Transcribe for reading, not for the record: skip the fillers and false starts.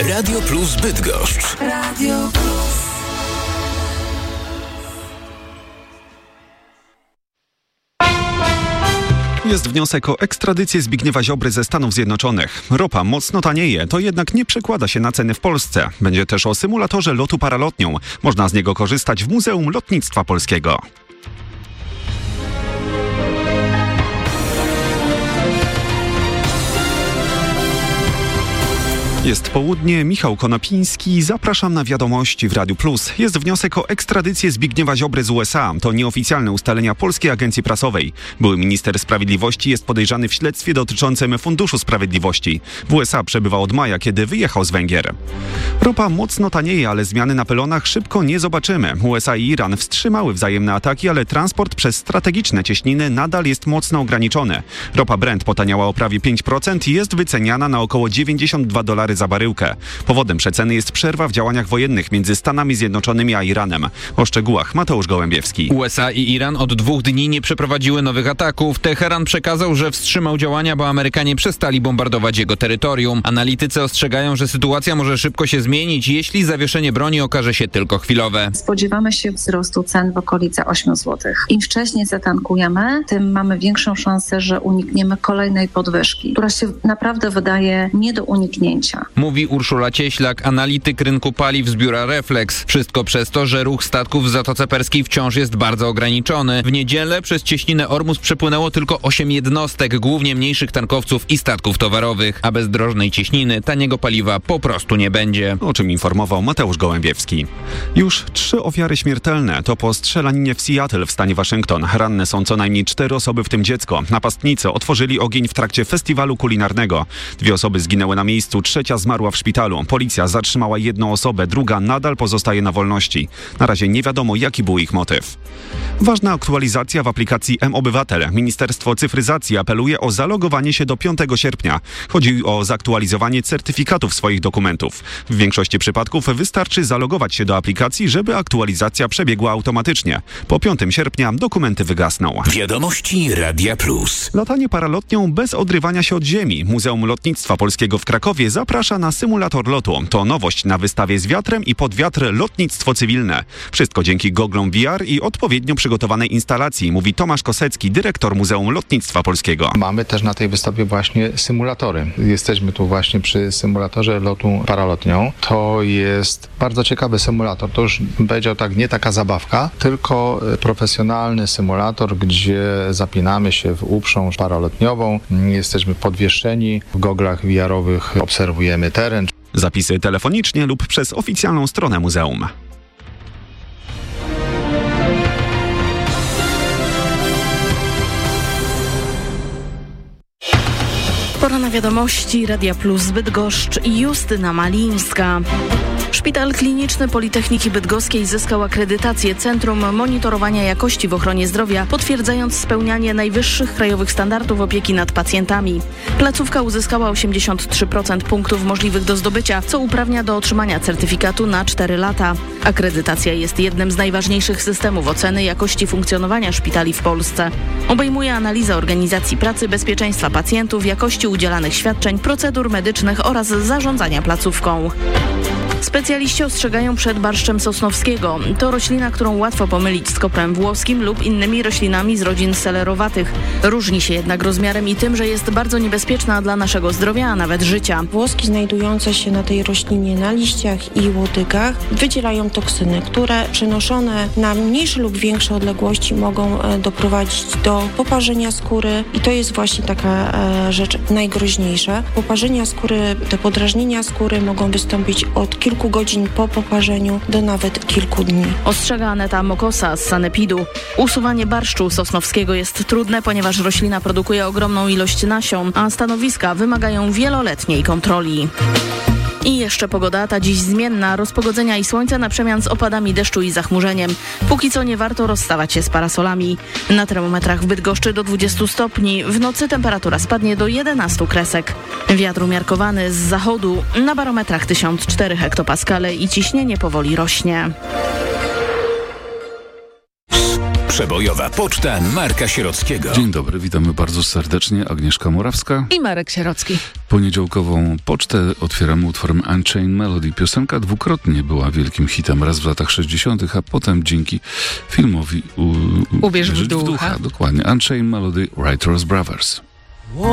Radio Plus Bydgoszcz. Radio Plus. Jest wniosek o ekstradycję Zbigniewa Ziobry ze Stanów Zjednoczonych. Ropa mocno tanieje, to jednak nie przekłada się na ceny w Polsce. Będzie też o symulatorze lotu paralotnią. Można z niego korzystać w Muzeum Lotnictwa Polskiego. Jest południe, Michał Konopiński, zapraszam na wiadomości w Radiu Plus. Jest wniosek o ekstradycję Zbigniewa Ziobry z USA. To nieoficjalne ustalenia Polskiej Agencji Prasowej. Były minister sprawiedliwości jest podejrzany w śledztwie dotyczącym Funduszu Sprawiedliwości. W USA przebywa od maja, kiedy wyjechał z Węgier. Ropa mocno tanieje, ale zmiany na pylonach szybko nie zobaczymy. USA i Iran wstrzymały wzajemne ataki, ale transport przez strategiczne cieśniny nadal jest mocno ograniczony. Ropa Brent potaniała o prawie 5% i jest wyceniana na około $92 za baryłkę. Powodem przeceny jest przerwa w działaniach wojennych między Stanami Zjednoczonymi a Iranem. O szczegółach Mateusz Gołębiewski. USA i Iran od 2 dni nie przeprowadziły nowych ataków. Teheran przekazał, że wstrzymał działania, bo Amerykanie przestali bombardować jego terytorium. Analitycy ostrzegają, że sytuacja może szybko się zmienić, jeśli zawieszenie broni okaże się tylko chwilowe. Spodziewamy się wzrostu cen w okolice 8 zł. Im wcześniej zatankujemy, tym mamy większą szansę, że unikniemy kolejnej podwyżki, która się naprawdę wydaje nie do uniknięcia. Mówi Urszula Cieślak, analityk rynku paliw z biura Reflex. Wszystko przez to, że ruch statków w Zatoce Perskiej wciąż jest bardzo ograniczony. W niedzielę przez cieśninę Ormus przepłynęło tylko 8 jednostek, głównie mniejszych tankowców i statków towarowych. A bez drożnej cieśniny taniego paliwa po prostu nie będzie. O czym informował Mateusz Gołębiewski. Już 3 ofiary śmiertelne to po strzelaninie w Seattle w stanie Waszyngton. Ranne są co najmniej 4 osoby, w tym dziecko. Napastnicy otworzyli ogień w trakcie festiwalu kulinarnego. 2 osoby zginęły na miejscu, 3 zmarła w szpitalu. Policja zatrzymała 1 osobę, druga nadal pozostaje na wolności. Na razie nie wiadomo, jaki był ich motyw. Ważna aktualizacja w aplikacji mObywatel. Ministerstwo Cyfryzacji apeluje o zalogowanie się do 5 sierpnia. Chodzi o zaktualizowanie certyfikatów swoich dokumentów. W większości przypadków wystarczy zalogować się do aplikacji, żeby aktualizacja przebiegła automatycznie. Po 5 sierpnia dokumenty wygasną. Wiadomości Radia Plus. Latanie paralotnią bez odrywania się od ziemi. Muzeum Lotnictwa Polskiego w Krakowie zaprasza na symulator lotu. To nowość na wystawie z wiatrem i pod wiatr lotnictwo cywilne. Wszystko dzięki goglom VR i odpowiednio przygotowanej instalacji, mówi Tomasz Kosecki, dyrektor Muzeum Lotnictwa Polskiego. Mamy też na tej wystawie właśnie symulatory. Jesteśmy tu właśnie przy symulatorze lotu paralotnią. To jest bardzo ciekawy symulator. To już bym powiedział tak, nie taka zabawka, tylko profesjonalny symulator, gdzie zapinamy się w uprząż paralotniową. Jesteśmy podwieszeni w goglach VR-owych, obserwujemy teren. Zapisy telefonicznie lub przez oficjalną stronę muzeum. Pora na wiadomości Radia Plus Bydgoszcz i Justyna Malińska. Szpital Kliniczny Politechniki Bydgoskiej zyskał akredytację Centrum Monitorowania Jakości w Ochronie Zdrowia, potwierdzając spełnianie najwyższych krajowych standardów opieki nad pacjentami. Placówka uzyskała 83% punktów możliwych do zdobycia, co uprawnia do otrzymania certyfikatu na 4 lata. Akredytacja jest jednym z najważniejszych systemów oceny jakości funkcjonowania szpitali w Polsce. Obejmuje analizę organizacji pracy, bezpieczeństwa pacjentów, jakości udzielanych świadczeń, procedur medycznych oraz zarządzania placówką. Specjaliści ostrzegają przed barszczem sosnowskiego. To roślina, którą łatwo pomylić z koprem włoskim lub innymi roślinami z rodzin selerowatych. Różni się jednak rozmiarem i tym, że jest bardzo niebezpieczna dla naszego zdrowia, a nawet życia. Włoski znajdujące się na tej roślinie na liściach i łodygach wydzielają toksyny, które przenoszone na mniejsze lub większe odległości mogą doprowadzić do poparzenia skóry i to jest właśnie taka rzecz najgroźniejsza. Poparzenia skóry, te podrażnienia skóry mogą wystąpić od kilku godzin po poparzeniu do nawet kilku dni. Ostrzega Aneta Mokosa z Sanepidu. Usuwanie barszczu sosnowskiego jest trudne, ponieważ roślina produkuje ogromną ilość nasion, a stanowiska wymagają wieloletniej kontroli. I jeszcze pogoda, ta dziś zmienna, rozpogodzenia i słońce na przemian z opadami deszczu i zachmurzeniem. Póki co nie warto rozstawać się z parasolami. Na termometrach w Bydgoszczy do 20 stopni, w nocy temperatura spadnie do 11 kresek. Wiatr umiarkowany z zachodu, na barometrach 1004 hektopaskale i ciśnienie powoli rośnie. Przebojowa poczta Marka Sierockiego. Dzień dobry, witamy bardzo serdecznie. Agnieszka Morawska I Marek Sierocki. Poniedziałkową pocztę otwieramy utworem Unchained Melody. Piosenka dwukrotnie była wielkim hitem, raz w latach 60., a potem dzięki filmowi Uwierz w ducha. Dokładnie. Unchained Melody, Writers Brothers.